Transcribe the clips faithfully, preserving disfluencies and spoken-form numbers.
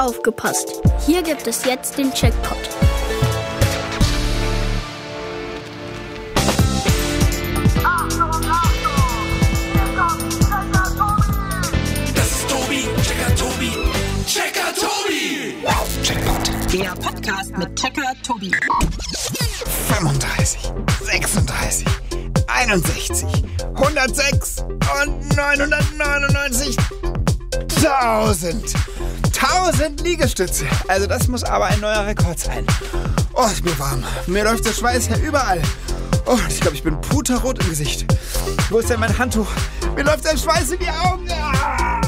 Aufgepasst! Hier gibt es jetzt den Jackpot. Das ist Tobi, Checker Tobi, Checker Tobi! Jackpot. Der Podcast mit Checker Tobi. fünfunddreißig, sechsunddreißig, einundsechzig, hundertsechs und neunhundertneunundneunzig. Tausend. Tausend Liegestütze. Also das muss aber ein neuer Rekord sein. Oh, ist mir warm. Mir läuft der Schweiß ja überall. Oh, ich glaube, ich bin puterrot im Gesicht. Wo ist denn mein Handtuch? Mir läuft der Schweiß in die Augen. Ah!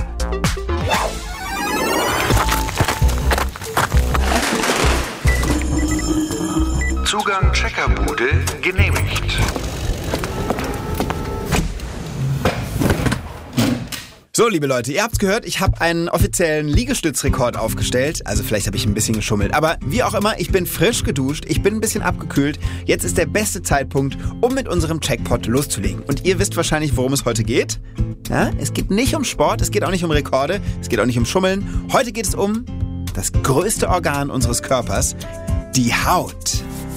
Zugang Checkerbude genehmigt. So, liebe Leute, ihr habt's gehört, ich habe einen offiziellen Liegestützrekord aufgestellt. Also vielleicht habe ich ein bisschen geschummelt. Aber wie auch immer, ich bin frisch geduscht, ich bin ein bisschen abgekühlt. Jetzt ist der beste Zeitpunkt, um mit unserem Jackpot loszulegen. Und ihr wisst wahrscheinlich, worum es heute geht. Ja, es geht nicht um Sport, es geht auch nicht um Rekorde, es geht auch nicht um Schummeln. Heute geht es um das größte Organ unseres Körpers, die Haut.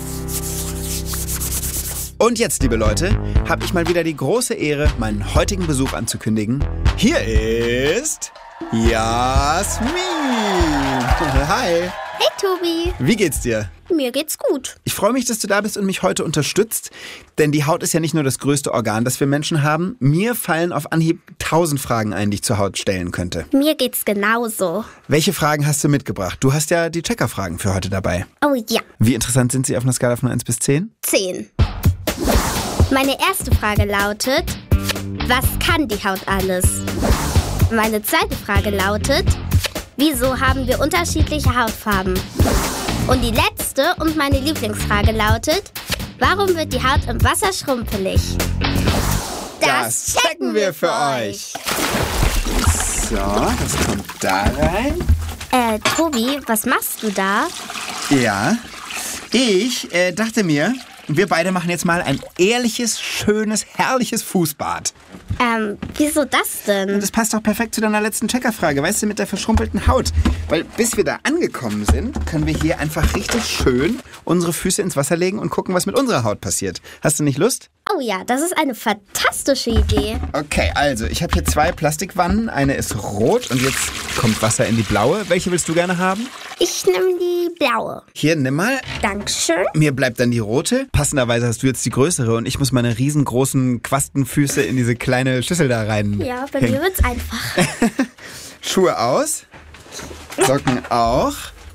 Und jetzt, liebe Leute, habe ich mal wieder die große Ehre, meinen heutigen Besuch anzukündigen. Hier ist Jasmin. Hi. Hey Tobi! Wie geht's dir? Mir geht's gut. Ich freue mich, dass du da bist und mich heute unterstützt, denn die Haut ist ja nicht nur das größte Organ, das wir Menschen haben. Mir fallen auf Anhieb tausend Fragen ein, die ich zur Haut stellen könnte. Mir geht's genauso. Welche Fragen hast du mitgebracht? Du hast ja die Checker-Fragen für heute dabei. Oh ja. Wie interessant sind sie auf einer Skala von eins bis zehn? Zehn. Meine erste Frage lautet, was kann die Haut alles? Meine zweite Frage lautet, wieso haben wir unterschiedliche Hautfarben? Und die letzte und meine Lieblingsfrage lautet, warum wird die Haut im Wasser schrumpelig? Das checken wir für euch. So, das kommt da rein. Äh, Tobi, was machst du da? Ja, ich äh, dachte mir, wir beide machen jetzt mal ein ehrliches, schönes, herrliches Fußbad. Ähm, wieso das denn? Und das passt doch perfekt zu deiner letzten Checkerfrage, weißt du, mit der verschrumpelten Haut. Weil bis wir da angekommen sind, können wir hier einfach richtig schön unsere Füße ins Wasser legen und gucken, was mit unserer Haut passiert. Hast du nicht Lust? Oh ja, das ist eine fantastische Idee. Okay, also ich habe hier zwei Plastikwannen. Eine ist rot und jetzt kommt Wasser in die blaue. Welche willst du gerne haben? Ich nehme die blaue. Hier, nimm mal. Dankeschön. Mir bleibt dann die rote. Passenderweise hast du jetzt die größere und ich muss meine riesengroßen Quastenfüße in diese kleine Schüssel da rein. Ja, bei mir wird's einfach. Schuhe aus. Socken auch.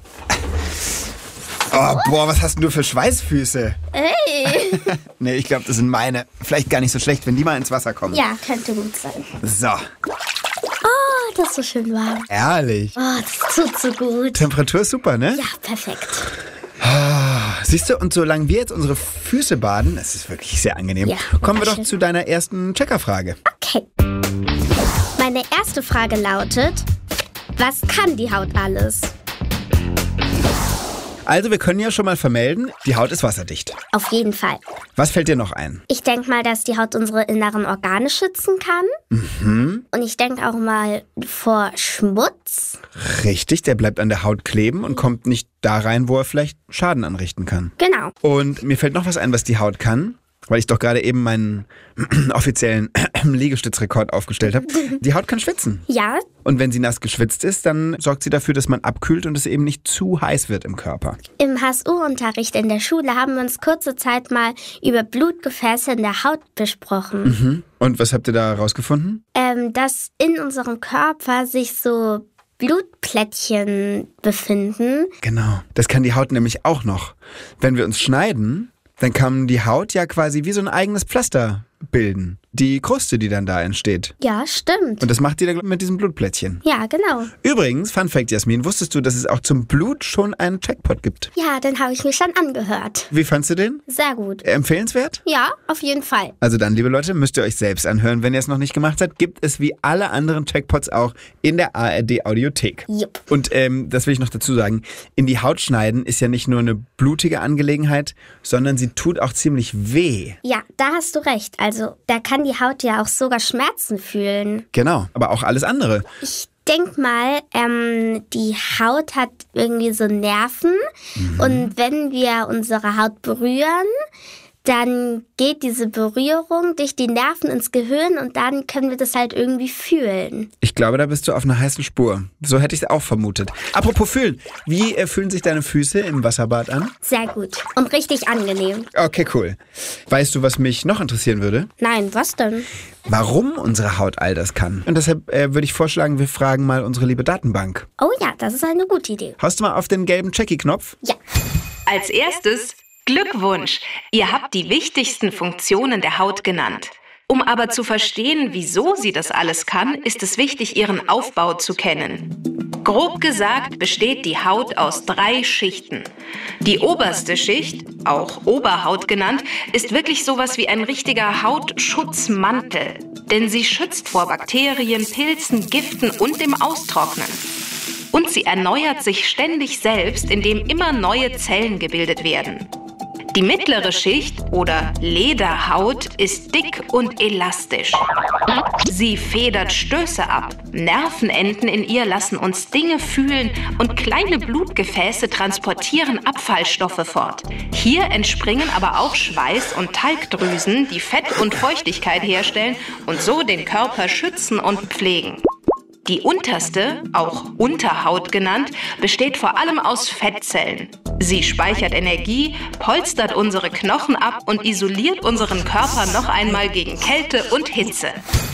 Oh, boah, was hast denn du für Schweißfüße? Hey! Nee, ich glaube, das sind meine. Vielleicht gar nicht so schlecht, wenn die mal ins Wasser kommen. Ja, könnte gut sein. So. Oh, das ist so schön warm. Ehrlich. Oh, das tut so gut. Temperatur ist super, ne? Ja, perfekt. Siehst du, und solange wir jetzt unsere Füße baden, das ist wirklich sehr angenehm, Ja, kommen wir doch schön. zu deiner ersten Checkerfrage. Okay. Meine erste Frage lautet, was kann die Haut alles? Also, wir können ja schon mal vermelden, die Haut ist wasserdicht. Auf jeden Fall. Was fällt dir noch ein? Ich denke mal, dass die Haut unsere inneren Organe schützen kann. Mhm. Und ich denke auch mal vor Schmutz. Richtig, der bleibt an der Haut kleben und kommt nicht da rein, wo er vielleicht Schaden anrichten kann. Genau. Und mir fällt noch was ein, was die Haut kann, weil ich doch gerade eben meinen offiziellen Liegestützrekord aufgestellt habe. Die Haut kann schwitzen. Ja, Und wenn sie nass geschwitzt ist, dann sorgt sie dafür, dass man abkühlt und es eben nicht zu heiß wird im Körper. im H S U-Unterricht in der Schule haben wir uns kurze Zeit mal über Blutgefäße in der Haut besprochen. Mhm. Und was habt ihr da rausgefunden? Ähm, dass in unserem Körper sich so Blutplättchen befinden. Genau. Das kann die Haut nämlich auch noch. Wenn wir uns schneiden, dann kann die Haut ja quasi wie so ein eigenes Pflaster bilden. Die Kruste, die dann da entsteht. Ja, stimmt. Und das macht die dann mit diesem Blutplättchen. Ja, genau. Übrigens, Fun Fact, Jasmin, wusstest du, dass es auch zum Blut schon einen Jackpot gibt? Ja, den habe ich mir schon angehört. Wie fandst du den? Sehr gut. Empfehlenswert? Ja, auf jeden Fall. Also dann, liebe Leute, müsst ihr euch selbst anhören. Wenn ihr es noch nicht gemacht habt, gibt es wie alle anderen Jackpots auch in der A R D-Audiothek. Jupp. Und ähm, das will ich noch dazu sagen, in die Haut schneiden ist ja nicht nur eine blutige Angelegenheit, sondern sie tut auch ziemlich weh. Ja, da hast du recht. Also, da kann die Haut ja auch sogar Schmerzen fühlen. Genau, aber auch alles andere. Ich denk mal, ähm, die Haut hat irgendwie so Nerven. Mhm. Und wenn wir unsere Haut berühren, dann geht diese Berührung durch die Nerven ins Gehirn und dann können wir das halt irgendwie fühlen. Ich glaube, da bist du auf einer heißen Spur. So hätte ich es auch vermutet. Apropos fühlen, wie äh, fühlen sich deine Füße im Wasserbad an? Sehr gut und richtig angenehm. Okay, cool. Weißt du, was mich noch interessieren würde? Nein, was denn? Warum unsere Haut all das kann. Und deshalb äh, würde ich vorschlagen, wir fragen mal unsere liebe Datenbank. Oh ja, das ist eine gute Idee. Haust du mal auf den gelben Checkie-Knopf? Ja. Als erstes Glückwunsch! Ihr habt die wichtigsten Funktionen der Haut genannt. Um aber zu verstehen, wieso sie das alles kann, ist es wichtig, ihren Aufbau zu kennen. Grob gesagt besteht die Haut aus drei Schichten. Die oberste Schicht, auch Oberhaut genannt, ist wirklich sowas wie ein richtiger Hautschutzmantel. Denn sie schützt vor Bakterien, Pilzen, Giften und dem Austrocknen. Und sie erneuert sich ständig selbst, indem immer neue Zellen gebildet werden. Die mittlere Schicht oder Lederhaut ist dick und elastisch. Sie federt Stöße ab. Nervenenden in ihr lassen uns Dinge fühlen und kleine Blutgefäße transportieren Abfallstoffe fort. Hier entspringen aber auch Schweiß- und Talgdrüsen, die Fett und Feuchtigkeit herstellen und so den Körper schützen und pflegen. Die unterste, auch Unterhaut genannt, besteht vor allem aus Fettzellen. Sie speichert Energie, polstert unsere Knochen ab und isoliert unseren Körper noch einmal gegen Kälte und Hitze.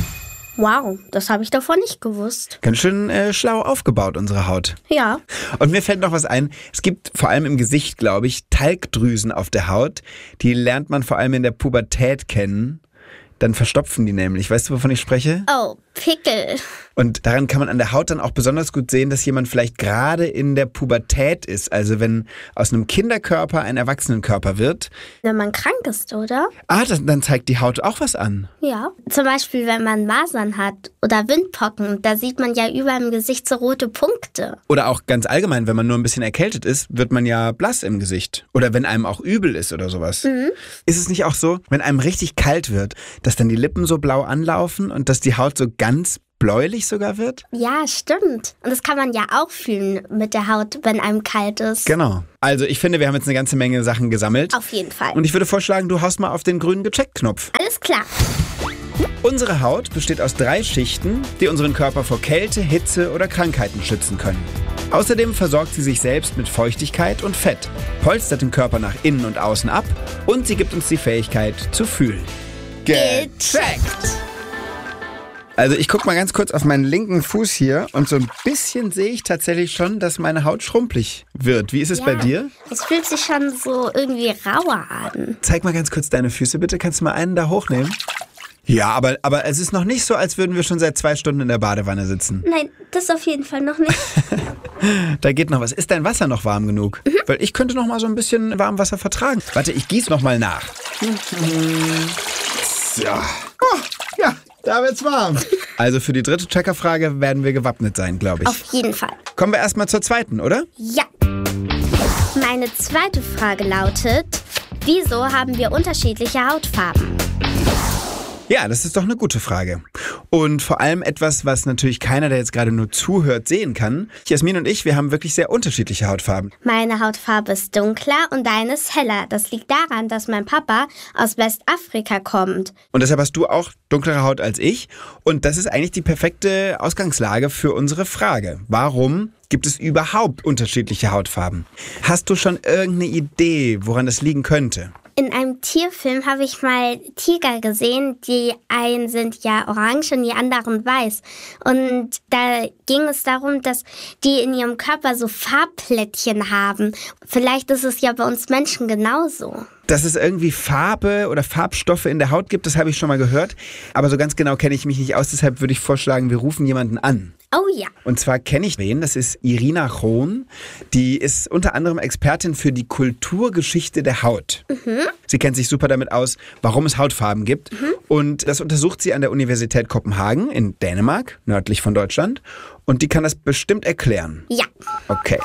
Wow, das habe ich davon nicht gewusst. Ganz schön äh, schlau aufgebaut, unsere Haut. Ja. Und mir fällt noch was ein. Es gibt vor allem im Gesicht, glaube ich, Talgdrüsen auf der Haut. Die lernt man vor allem in der Pubertät kennen. Dann verstopfen die nämlich. Weißt du, wovon ich spreche? Oh, Pickel. Und daran kann man an der Haut dann auch besonders gut sehen, dass jemand vielleicht gerade in der Pubertät ist. Also wenn aus einem Kinderkörper ein Erwachsenenkörper wird. Wenn man krank ist, oder? Ah, das, dann zeigt die Haut auch was an. Ja. Zum Beispiel, wenn man Masern hat oder Windpocken, da sieht man ja überall im Gesicht so rote Punkte. Oder auch ganz allgemein, wenn man nur ein bisschen erkältet ist, wird man ja blass im Gesicht. Oder wenn einem auch übel ist oder sowas. Mhm. Ist es nicht auch so, wenn einem richtig kalt wird, dass dann die Lippen so blau anlaufen und dass die Haut so ganz bläulich sogar wird? Ja, stimmt. Und das kann man ja auch fühlen mit der Haut, wenn einem kalt ist. Genau. Also ich finde, wir haben jetzt eine ganze Menge Sachen gesammelt. Auf jeden Fall. Und ich würde vorschlagen, du haust mal auf den grünen Gecheckt-Knopf. Alles klar. Unsere Haut besteht aus drei Schichten, die unseren Körper vor Kälte, Hitze oder Krankheiten schützen können. Außerdem versorgt sie sich selbst mit Feuchtigkeit und Fett, polstert den Körper nach innen und außen ab und sie gibt uns die Fähigkeit zu fühlen. Gecheckt! Also ich gucke mal ganz kurz auf meinen linken Fuß hier und so ein bisschen sehe ich tatsächlich schon, dass meine Haut schrumpelig wird. Wie ist es ja, bei dir? Es fühlt sich schon so irgendwie rauer an. Zeig mal ganz kurz deine Füße bitte. Kannst du mal einen da hochnehmen? Ja, aber, aber es ist noch nicht so, als würden wir schon seit zwei Stunden in der Badewanne sitzen. Nein, das auf jeden Fall noch nicht. Da geht noch was. Ist dein Wasser noch warm genug? Mhm. Weil ich könnte noch mal so ein bisschen Warmwasser vertragen. Warte, ich gieße noch mal nach. So. Oh, ja, da wird's warm. Also für die dritte Checkerfrage werden wir gewappnet sein, glaube ich. Auf jeden Fall. Kommen wir erstmal zur zweiten, oder? Ja. Meine zweite Frage lautet, wieso haben wir unterschiedliche Hautfarben? Ja, das ist doch eine gute Frage. Und vor allem etwas, was natürlich keiner, der jetzt gerade nur zuhört, sehen kann. Jasmin und ich, wir haben wirklich sehr unterschiedliche Hautfarben. Meine Hautfarbe ist dunkler und deine ist heller. Das liegt daran, dass mein Papa aus Westafrika kommt. Und deshalb hast du auch dunklere Haut als ich. Und das ist eigentlich die perfekte Ausgangslage für unsere Frage. Warum gibt es überhaupt unterschiedliche Hautfarben? Hast du schon irgendeine Idee, woran das liegen könnte? In einem Tierfilm habe ich mal Tiger gesehen, die einen sind ja orange und die anderen weiß. Und da ging es darum, dass die in ihrem Körper so Farbplättchen haben. Vielleicht ist es ja bei uns Menschen genauso. Dass es irgendwie Farbe oder Farbstoffe in der Haut gibt, das habe ich schon mal gehört. Aber so ganz genau kenne ich mich nicht aus, deshalb würde ich vorschlagen, wir rufen jemanden an. Oh ja. Und zwar kenne ich wen, das ist Irina Chron. Die ist unter anderem Expertin für die Kulturgeschichte der Haut. Mhm. Sie kennt sich super damit aus, warum es Hautfarben gibt. Mhm. Und das untersucht sie an der Universität Kopenhagen in Dänemark, nördlich von Deutschland. Und die kann das bestimmt erklären. Ja. Okay.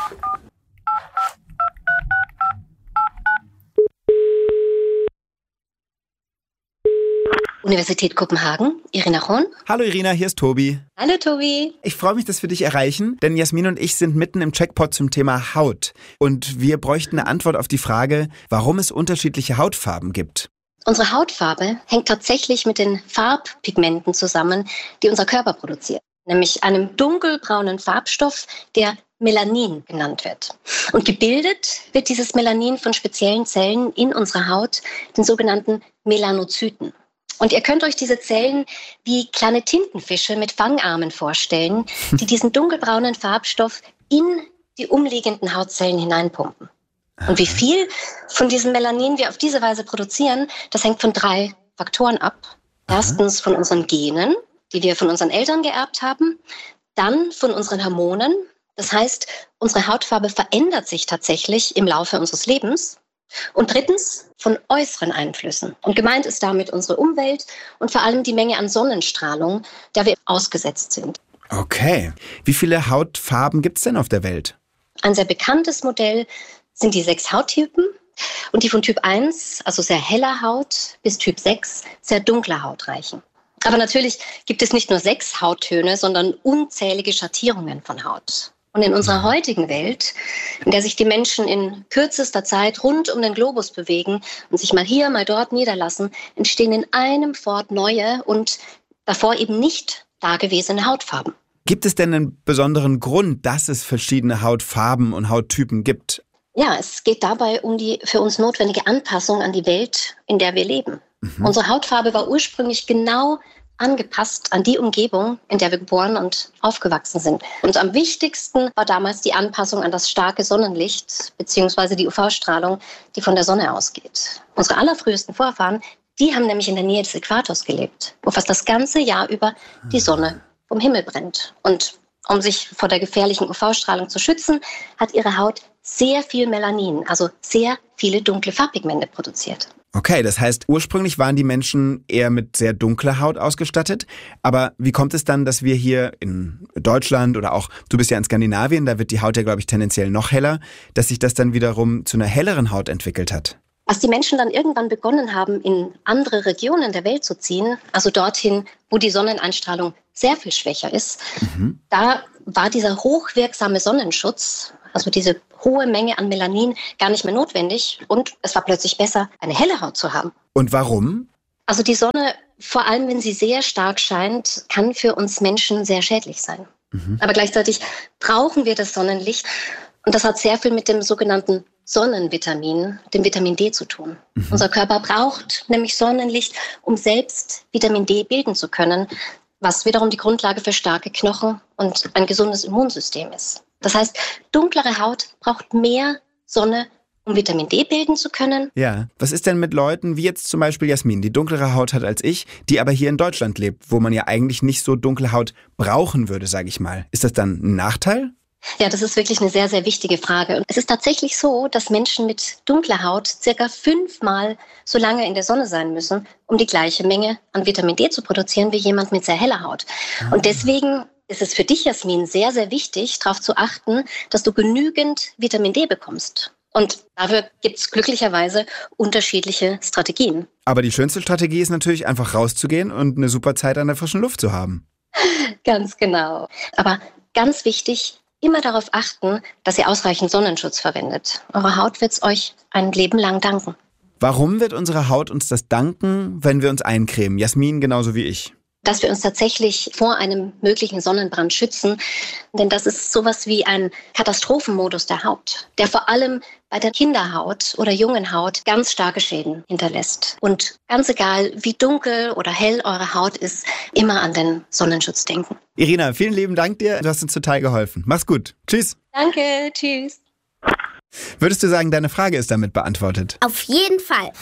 Universität Kopenhagen, Irina Horn. Hallo Irina, hier ist Tobi. Hallo Tobi. Ich freue mich, dass wir dich erreichen, denn Jasmin und ich sind mitten im Checkpot zum Thema Haut. Und wir bräuchten eine Antwort auf die Frage, warum es unterschiedliche Hautfarben gibt. Unsere Hautfarbe hängt tatsächlich mit den Farbpigmenten zusammen, die unser Körper produziert. Nämlich einem dunkelbraunen Farbstoff, der Melanin genannt wird. Und gebildet wird dieses Melanin von speziellen Zellen in unserer Haut, den sogenannten Melanozyten. Und ihr könnt euch diese Zellen wie kleine Tintenfische mit Fangarmen vorstellen, die diesen dunkelbraunen Farbstoff in die umliegenden Hautzellen hineinpumpen. Und wie viel von diesem Melanin wir auf diese Weise produzieren, das hängt von drei Faktoren ab. Erstens von unseren Genen, die wir von unseren Eltern geerbt haben, dann von unseren Hormonen. Das heißt, unsere Hautfarbe verändert sich tatsächlich im Laufe unseres Lebens. Und drittens von äußeren Einflüssen. Und gemeint ist damit unsere Umwelt und vor allem die Menge an Sonnenstrahlung, der wir ausgesetzt sind. Okay. Wie viele Hautfarben gibt es denn auf der Welt? Ein sehr bekanntes Modell sind die sechs Hauttypen. Und die von Typ eins, also sehr heller Haut, bis Typ sechs, sehr dunkler Haut reichen. Aber natürlich gibt es nicht nur sechs Hauttöne, sondern unzählige Schattierungen von Haut. Und in unserer heutigen Welt, in der sich die Menschen in kürzester Zeit rund um den Globus bewegen und sich mal hier, mal dort niederlassen, entstehen in einem Fort neue und davor eben nicht dagewesene Hautfarben. Gibt es denn einen besonderen Grund, dass es verschiedene Hautfarben und Hauttypen gibt? Ja, es geht dabei um die für uns notwendige Anpassung an die Welt, in der wir leben. Mhm. Unsere Hautfarbe war ursprünglich genau angepasst an die Umgebung, in der wir geboren und aufgewachsen sind. Und am wichtigsten war damals die Anpassung an das starke Sonnenlicht bzw. die U V-Strahlung, die von der Sonne ausgeht. Unsere allerfrühesten Vorfahren, die haben nämlich in der Nähe des Äquators gelebt, wo fast das ganze Jahr über die Sonne vom Himmel brennt. Und um sich vor der gefährlichen U V-Strahlung zu schützen, hat ihre Haut sehr viel Melanin, also sehr viele dunkle Farbpigmente produziert. Okay, das heißt, ursprünglich waren die Menschen eher mit sehr dunkler Haut ausgestattet. Aber wie kommt es dann, dass wir hier in Deutschland oder auch, du bist ja in Skandinavien, da wird die Haut ja, glaube ich, tendenziell noch heller, dass sich das dann wiederum zu einer helleren Haut entwickelt hat? Als die Menschen dann irgendwann begonnen haben, in andere Regionen der Welt zu ziehen, also dorthin, wo die Sonneneinstrahlung sehr viel schwächer ist, mhm. da war dieser hochwirksame Sonnenschutz, also diese hohe Menge an Melanin, gar nicht mehr notwendig. Und es war plötzlich besser, eine helle Haut zu haben. Und warum? Also die Sonne, vor allem wenn sie sehr stark scheint, kann für uns Menschen sehr schädlich sein. Mhm. Aber gleichzeitig brauchen wir das Sonnenlicht. Und das hat sehr viel mit dem sogenannten Sonnenvitamin, dem Vitamin D, zu tun. Mhm. Unser Körper braucht nämlich Sonnenlicht, um selbst Vitamin D bilden zu können, was wiederum die Grundlage für starke Knochen und ein gesundes Immunsystem ist. Das heißt, dunklere Haut braucht mehr Sonne, um Vitamin D bilden zu können. Ja, was ist denn mit Leuten wie jetzt zum Beispiel Jasmin, die dunklere Haut hat als ich, die aber hier in Deutschland lebt, wo man ja eigentlich nicht so dunkle Haut brauchen würde, sage ich mal. Ist das dann ein Nachteil? Ja, das ist wirklich eine sehr, sehr wichtige Frage. Und es ist tatsächlich so, dass Menschen mit dunkler Haut circa fünfmal so lange in der Sonne sein müssen, um die gleiche Menge an Vitamin D zu produzieren wie jemand mit sehr heller Haut. Ah. Und deswegen ist es für dich, Jasmin, sehr, sehr wichtig, darauf zu achten, dass du genügend Vitamin D bekommst. Und dafür gibt es glücklicherweise unterschiedliche Strategien. Aber die schönste Strategie ist natürlich einfach rauszugehen und eine super Zeit an der frischen Luft zu haben. Ganz genau. Aber ganz wichtig, immer darauf achten, dass ihr ausreichend Sonnenschutz verwendet. Eure Haut wird es euch ein Leben lang danken. Warum wird unsere Haut uns das danken, wenn wir uns eincremen? Jasmin genauso wie ich. Dass wir uns tatsächlich vor einem möglichen Sonnenbrand schützen. Denn das ist sowas wie ein Katastrophenmodus der Haut, der vor allem bei der Kinderhaut oder jungen Haut ganz starke Schäden hinterlässt. Und ganz egal, wie dunkel oder hell eure Haut ist, immer an den Sonnenschutz denken. Irina, vielen lieben Dank dir. Du hast uns total geholfen. Mach's gut. Tschüss. Danke, tschüss. Würdest du sagen, deine Frage ist damit beantwortet? Auf jeden Fall.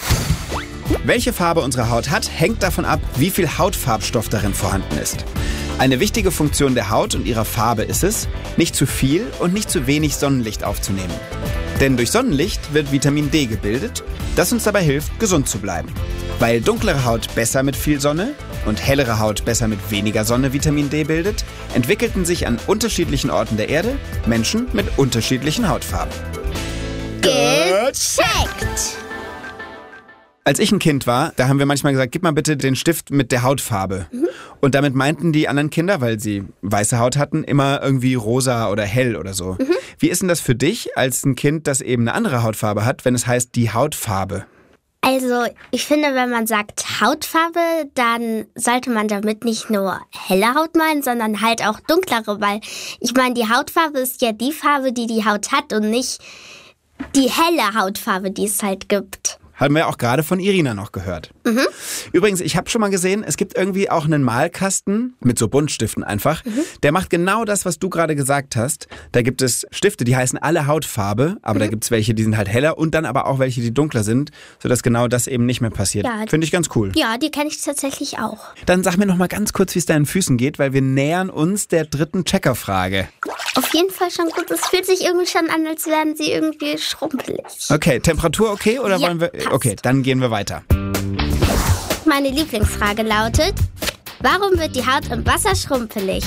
Welche Farbe unsere Haut hat, hängt davon ab, wie viel Hautfarbstoff darin vorhanden ist. Eine wichtige Funktion der Haut und ihrer Farbe ist es, nicht zu viel und nicht zu wenig Sonnenlicht aufzunehmen. Denn durch Sonnenlicht wird Vitamin D gebildet, das uns dabei hilft, gesund zu bleiben. Weil dunklere Haut besser mit viel Sonne und hellere Haut besser mit weniger Sonne Vitamin D bildet, entwickelten sich an unterschiedlichen Orten der Erde Menschen mit unterschiedlichen Hautfarben. Gecheckt! Als ich ein Kind war, da haben wir manchmal gesagt, gib mal bitte den Stift mit der Hautfarbe. Mhm. Und damit meinten die anderen Kinder, weil sie weiße Haut hatten, immer irgendwie rosa oder hell oder so. Mhm. Wie ist denn das für dich als ein Kind, das eben eine andere Hautfarbe hat, wenn es heißt die Hautfarbe? Also ich finde, wenn man sagt Hautfarbe, dann sollte man damit nicht nur helle Haut meinen, sondern halt auch dunklere, weil ich meine, die Hautfarbe ist ja die Farbe, die die Haut hat und nicht die helle Hautfarbe, die es halt gibt. Haben wir auch gerade von Irina noch gehört. Mhm. Übrigens, ich habe schon mal gesehen, es gibt irgendwie auch einen Malkasten mit so Buntstiften einfach. Mhm. Der macht genau das, was du gerade gesagt hast. Da gibt es Stifte, die heißen alle Hautfarbe, aber mhm. da gibt es welche, die sind halt heller und dann aber auch welche, die dunkler sind, sodass genau das eben nicht mehr passiert. Ja, finde ich ganz cool. Ja, die kenne ich tatsächlich auch. Dann sag mir noch mal ganz kurz, wie es deinen Füßen geht, weil wir nähern uns der dritten Checkerfrage. Auf jeden Fall schon gut. Es fühlt sich irgendwie schon an, als wären sie irgendwie schrumpelig. Okay, Temperatur okay oder ja, wollen wir... passt. Okay, dann gehen wir weiter. Meine Lieblingsfrage lautet, warum wird die Haut im Wasser schrumpelig?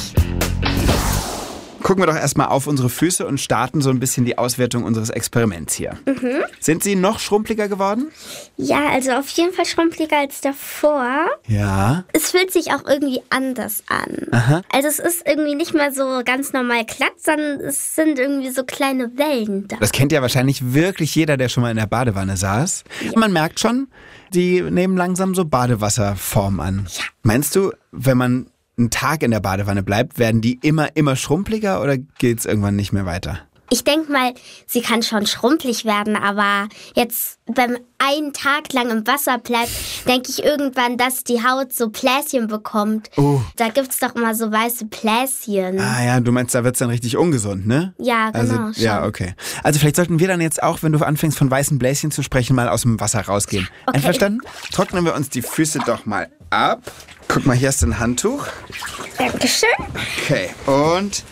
Gucken wir doch erstmal auf unsere Füße und starten so ein bisschen die Auswertung unseres Experiments hier. Mhm. Sind sie noch schrumpeliger geworden? Ja, also auf jeden Fall schrumpeliger als davor. Ja. Es fühlt sich auch irgendwie anders an. Aha. Also es ist irgendwie nicht mehr so ganz normal glatt, sondern es sind irgendwie so kleine Wellen da. Das kennt ja wahrscheinlich wirklich jeder, der schon mal in der Badewanne saß. Ja. Man merkt schon, die nehmen langsam so Badewasserform an. Ja. Meinst du, wenn man einen Tag in der Badewanne bleibt, werden die immer, immer schrumpeliger oder geht's irgendwann nicht mehr weiter? Ich denke mal, sie kann schon schrumpelig werden, aber jetzt, wenn man einen Tag lang im Wasser bleibt, denke ich irgendwann, dass die Haut so Bläschen bekommt. Oh. Da gibt's doch immer so weiße Bläschen. Ah ja, du meinst, da wird's dann richtig ungesund, ne? Ja, genau. Also, ja, okay. Also vielleicht sollten wir dann jetzt auch, wenn du anfängst von weißen Bläschen zu sprechen, mal aus dem Wasser rausgehen. Okay. Einverstanden? Trocknen wir uns die Füße doch mal ab. Guck mal, hier ist ein Handtuch. Dankeschön. Okay, und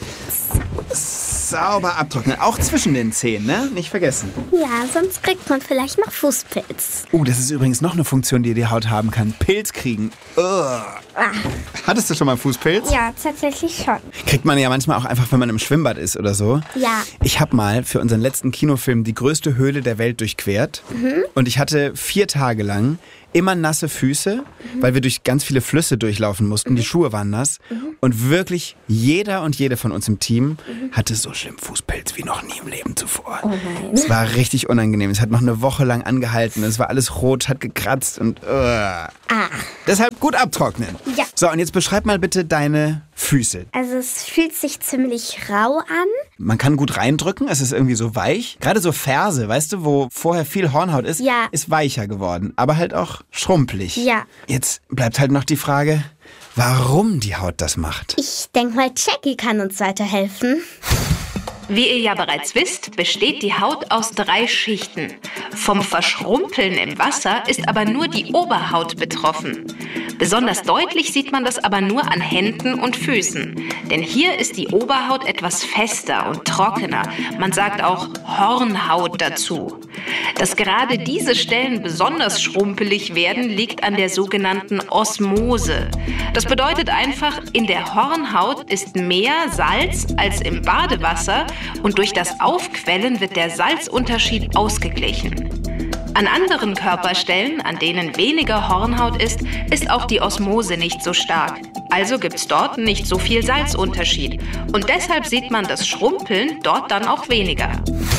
sauber abtrocknen. Auch zwischen den Zehen, ne? Nicht vergessen. Ja, sonst kriegt man vielleicht noch Fußpilz. Oh, das ist übrigens noch eine Funktion, die die Haut haben kann. Pilz kriegen. Ugh. Ah. Hattest du schon mal Fußpilz? Ja, tatsächlich schon. Kriegt man ja manchmal auch einfach, wenn man im Schwimmbad ist oder so. Ja. Ich habe mal für unseren letzten Kinofilm die größte Höhle der Welt durchquert. Mhm. Und ich hatte vier Tage lang immer nasse Füße, mhm. weil wir durch ganz viele Flüsse durchlaufen mussten. Mhm. Die Schuhe waren nass. Mhm. Und wirklich jeder und jede von uns im Team mhm. hatte so schlimm Fußpilz wie noch nie im Leben zuvor. Oh nein. Es war richtig unangenehm. Es hat noch eine Woche lang angehalten. Es war alles rot, hat gekratzt und... Uh. Ah. Deshalb gut abtrocknen. Ja. So, und jetzt beschreib mal bitte deine Füße. Also es fühlt sich ziemlich rau an. Man kann gut reindrücken, es ist irgendwie so weich. Gerade so Ferse, weißt du, wo vorher viel Hornhaut ist, ja. ist weicher geworden. Aber halt auch schrumpelig. Ja. Jetzt bleibt halt noch die Frage, warum die Haut das macht. Ich denke mal, Jackie kann uns weiterhelfen. Wie ihr ja bereits wisst, besteht die Haut aus drei Schichten. Vom Verschrumpeln im Wasser ist aber nur die Oberhaut betroffen. Besonders deutlich sieht man das aber nur an Händen und Füßen. Denn hier ist die Oberhaut etwas fester und trockener. Man sagt auch Hornhaut dazu. Dass gerade diese Stellen besonders schrumpelig werden, liegt an der sogenannten Osmose. Das bedeutet einfach, in der Hornhaut ist mehr Salz als im Badewasser und durch das Aufquellen wird der Salzunterschied ausgeglichen. An anderen Körperstellen, an denen weniger Hornhaut ist, ist auch die Osmose nicht so stark. Also gibt's dort nicht so viel Salzunterschied. Und deshalb sieht man das Schrumpeln dort dann auch weniger.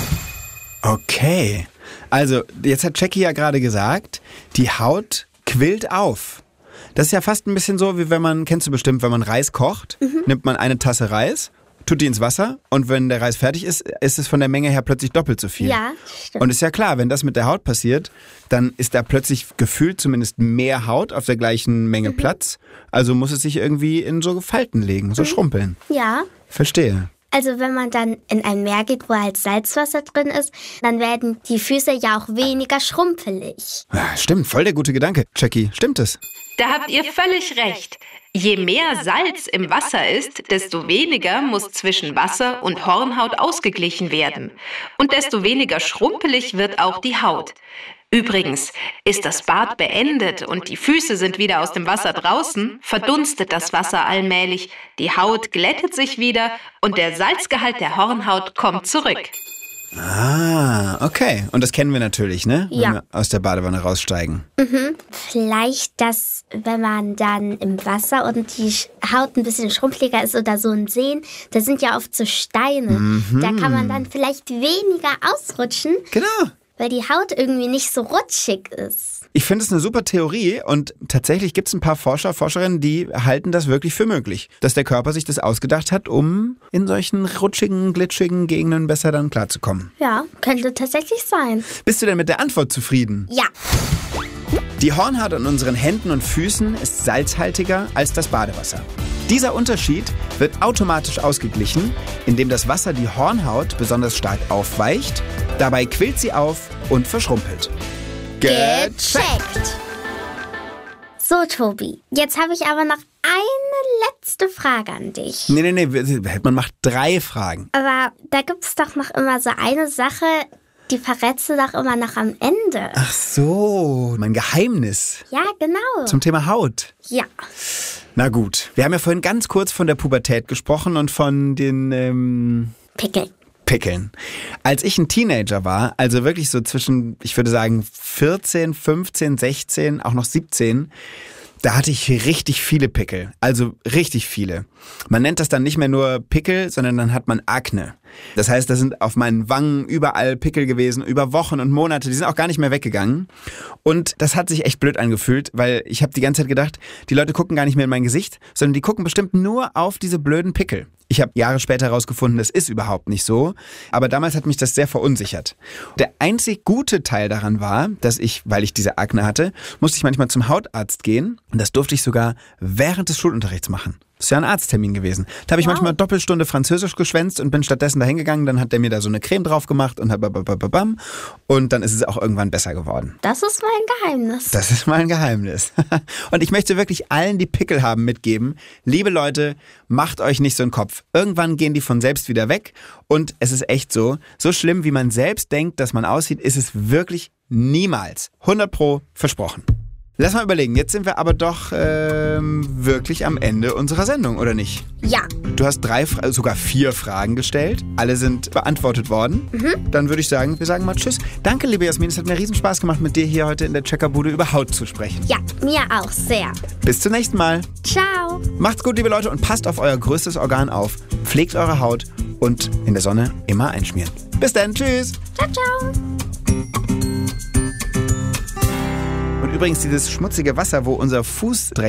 Okay. Also, jetzt hat Jackie ja gerade gesagt, die Haut quillt auf. Das ist ja fast ein bisschen so, wie wenn man, kennst du bestimmt, wenn man Reis kocht, mhm. nimmt man eine Tasse Reis, tut die ins Wasser und wenn der Reis fertig ist, ist es von der Menge her plötzlich doppelt so viel. Ja, stimmt. Und ist ja klar, wenn das mit der Haut passiert, dann ist da plötzlich gefühlt zumindest mehr Haut auf der gleichen Menge mhm. Platz. Also muss es sich irgendwie in so Falten legen, so mhm. schrumpeln. Ja. Verstehe. Also wenn man dann in ein Meer geht, wo halt Salzwasser drin ist, dann werden die Füße ja auch weniger schrumpelig. Ja, stimmt, voll der gute Gedanke. Jackie, stimmt es? Da habt ihr völlig recht. Je mehr Salz im Wasser ist, desto weniger muss zwischen Wasser und Hornhaut ausgeglichen werden. Und desto weniger schrumpelig wird auch die Haut. Übrigens, ist das Bad beendet und die Füße sind wieder aus dem Wasser draußen, verdunstet das Wasser allmählich, die Haut glättet sich wieder und der Salzgehalt der Hornhaut kommt zurück. Ah, okay. Und das kennen wir natürlich, ne? Ja. Wenn wir aus der Badewanne raussteigen. Mhm. Vielleicht, dass, wenn man dann im Wasser und die Haut ein bisschen schrumpeliger ist oder so ein Seen, da sind ja oft so Steine. Mhm. Da kann man dann vielleicht weniger ausrutschen, Genau. weil die Haut irgendwie nicht so rutschig ist. Ich finde es eine super Theorie und tatsächlich gibt es ein paar Forscher, Forscherinnen, die halten das wirklich für möglich, dass der Körper sich das ausgedacht hat, um in solchen rutschigen, glitschigen Gegenden besser dann klarzukommen. Ja, könnte tatsächlich sein. Bist du denn mit der Antwort zufrieden? Ja. Die Hornhaut an unseren Händen und Füßen ist salzhaltiger als das Badewasser. Dieser Unterschied wird automatisch ausgeglichen, indem das Wasser die Hornhaut besonders stark aufweicht, dabei quillt sie auf und verschrumpelt. Gecheckt. So, Tobi, jetzt habe ich aber noch eine letzte Frage an dich. Nee, nee, nee, man macht drei Fragen. Aber da gibt es doch noch immer so eine Sache, die verrätst du doch immer noch am Ende. Ach so, mein Geheimnis Ja, genau. zum Thema Haut. Ja. Na gut, wir haben ja vorhin ganz kurz von der Pubertät gesprochen und von den ähm, Pickel. Pickeln. Als ich ein Teenager war, also wirklich so zwischen, ich würde sagen vierzehn, fünfzehn, sechzehn, auch noch siebzehn, da hatte ich richtig viele Pickel. Also richtig viele. Man nennt das dann nicht mehr nur Pickel, sondern dann hat man Akne. Das heißt, da sind auf meinen Wangen überall Pickel gewesen, über Wochen und Monate. Die sind auch gar nicht mehr weggegangen. Und das hat sich echt blöd angefühlt, weil ich habe die ganze Zeit gedacht, die Leute gucken gar nicht mehr in mein Gesicht, sondern die gucken bestimmt nur auf diese blöden Pickel. Ich habe Jahre später herausgefunden, das ist überhaupt nicht so. Aber damals hat mich das sehr verunsichert. Der einzig gute Teil daran war, dass ich, weil ich diese Akne hatte, musste ich manchmal zum Hautarzt gehen. Und das durfte ich sogar während des Schulunterrichts machen. Das ist ja ein Arzttermin gewesen. Da habe ich wow. manchmal Doppelstunde Französisch geschwänzt und bin stattdessen da hingegangen. Dann hat der mir da so eine Creme drauf gemacht und babababam. Und dann ist es auch irgendwann besser geworden. Das ist mein Geheimnis. Das ist mein Geheimnis. Und ich möchte wirklich allen, die Pickel haben, mitgeben. Liebe Leute, macht euch nicht so einen Kopf. Irgendwann gehen die von selbst wieder weg. Und es ist echt so, so schlimm, wie man selbst denkt, dass man aussieht, ist es wirklich niemals. hundert Pro versprochen. Lass mal überlegen, jetzt sind wir aber doch ähm, wirklich am Ende unserer Sendung, oder nicht? Ja. Du hast drei, sogar vier Fragen gestellt. Alle sind beantwortet worden. Mhm. Dann würde ich sagen, wir sagen mal Tschüss. Danke, liebe Jasmin, es hat mir riesen Spaß gemacht, mit dir hier heute in der Checkerbude über Haut zu sprechen. Ja, mir auch sehr. Bis zum nächsten Mal. Ciao. Macht's gut, liebe Leute, und passt auf euer größtes Organ auf. Pflegt eure Haut und in der Sonne immer einschmieren. Bis dann, tschüss. Ciao, ciao. Übrigens, dieses schmutzige Wasser, wo unser Fuß